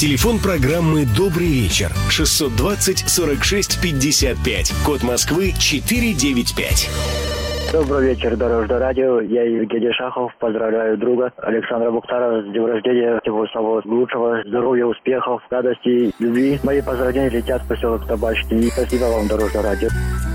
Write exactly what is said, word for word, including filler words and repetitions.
Телефон программы «Добрый вечер» шестьсот двадцать сорок шесть пятьдесят пять. Код Москвы четыреста девяносто пять. Добрый вечер, Дорожное радио. Я Евгений Шахов. Поздравляю друга Александра Бухтара с днем рождения. Всего самого лучшего, здоровья, успехов, радости, любви. Мои поздравления летят в поселок Табачный. Спасибо вам, Дорожное радио.